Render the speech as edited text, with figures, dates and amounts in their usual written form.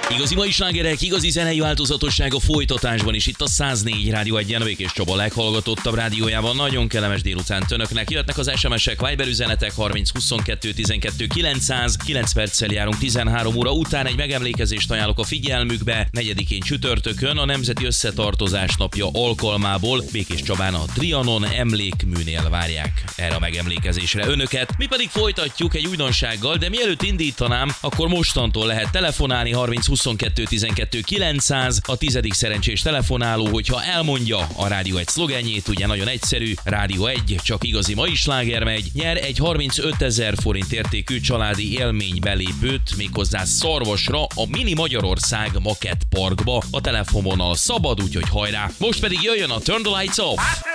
Igazi mai slágerek, igazi zenei változatosság a folytatásban is itt a 104 Rádió 1-en, Békés Csaba leghallgatottabb rádiójában. Nagyon kellemes délután önöknek. Jöhetnek az SMS-ek, Viber üzenetek 30 22 12 900. 9 perccel járunk 13 óra után. Egy megemlékezést ajánlok a figyelmükbe. 4-én csütörtökön a Nemzeti Összetartozás napja alkalmából Békés Csabán a Trianon emlékműnél várják erre a megemlékezésre önöket. Mi pedig folytatjuk egy újdonsággal, de mielőtt indítanám, akkor mostantól lehet telefonálni 30 22 12 900, a 10. szerencsés telefonáló, hogyha elmondja a Rádió 1 szlogenjét, ugye nagyon egyszerű, Rádió 1, csak igazi mai sláger megy, nyer egy 35 000 forint értékű családi élménybelépőt, méghozzá Szarvasra, a Mini Magyarország Makett Parkba. A telefonvonal szabad, úgyhogy hajrá! Most pedig jöjjön a Turn the Lights Off!